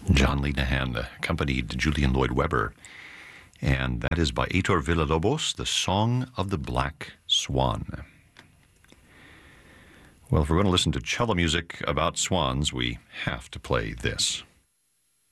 John Lenihan accompanied Julian Lloyd Webber, and that is by Heitor Villa-Lobos, The Song of the Black Swan. Well, if we're going to listen to cello music about swans, we have to play this.